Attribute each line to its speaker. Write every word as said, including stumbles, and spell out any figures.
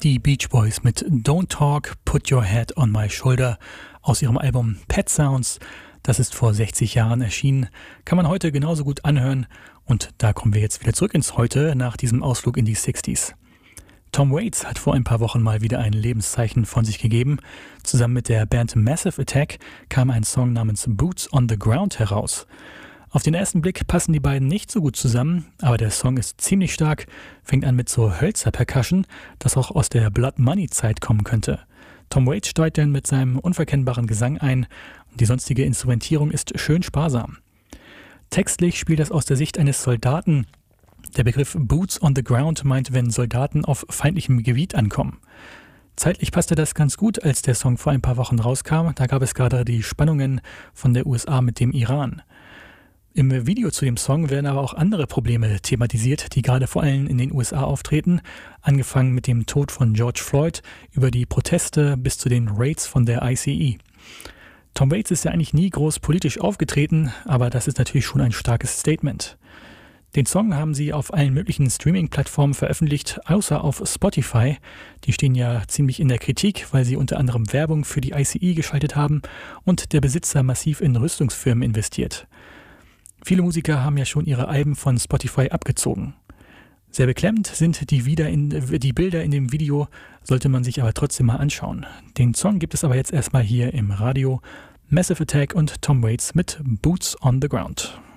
Speaker 1: Die Beach Boys mit Don't Talk, Put Your Head on My Shoulder aus ihrem Album Pet Sounds. Das ist vor sechzig Jahren erschienen, kann man heute genauso gut anhören. Und da kommen wir jetzt wieder zurück ins Heute nach diesem Ausflug in die sechziger. Tom Waits hat vor ein paar Wochen mal wieder ein Lebenszeichen von sich gegeben. Zusammen mit der Band Massive Attack kam ein Song namens Boots on the Ground heraus. Auf den ersten Blick passen die beiden nicht so gut zusammen, aber der Song ist ziemlich stark, fängt an mit so Hölzer-Percussion, das auch aus der Blood Money-Zeit kommen könnte. Tom Waits steigt dann mit seinem unverkennbaren Gesang ein und die sonstige Instrumentierung ist schön sparsam. Textlich spielt das aus der Sicht eines Soldaten. Der Begriff Boots on the Ground meint, wenn Soldaten auf feindlichem Gebiet ankommen. Zeitlich passte das ganz gut, als der Song vor ein paar Wochen rauskam. Da gab es gerade die Spannungen von der U S A mit dem Iran. Im Video zu dem Song werden aber auch andere Probleme thematisiert, die gerade vor allem in den U S A auftreten, angefangen mit dem Tod von George Floyd, über die Proteste bis zu den Raids von der I C E. Tom Waits ist ja eigentlich nie groß politisch aufgetreten, aber das ist natürlich schon ein starkes Statement. Den Song haben sie auf allen möglichen Streaming-Plattformen veröffentlicht, außer auf Spotify. Die stehen ja ziemlich in der Kritik, weil sie unter anderem Werbung für die I C E geschaltet haben und der Besitzer massiv in Rüstungsfirmen investiert. Viele Musiker haben ja schon ihre Alben von Spotify abgezogen. Sehr beklemmend sind die, wieder in, die Bilder in dem Video, sollte man sich aber trotzdem mal anschauen. Den Song gibt es aber jetzt erstmal hier im Radio. Massive Attack und Tom Waits mit Boots on the Ground.